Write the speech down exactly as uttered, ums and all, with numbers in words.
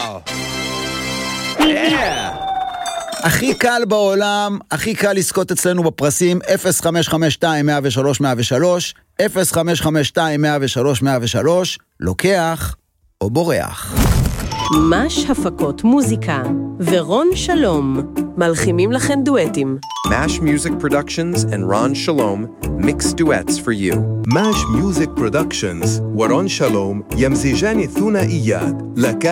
הכי קל בעולם, הכי קל לזכות אצלנו בפרסים, אפס חמש חמש שתיים מאה ושלוש מאה ושלוש, אפס חמש חמש שתיים מאה ושלוש מאה ושלוש, לוקח או בורח. מש הפקות מוזיקה ורון שלום מלחימים לכן דואטים. Mash Music Productions and Ron Shalom mix duets for you. Mash Music Productions ورون شالوم يمزجان ثنائيات لك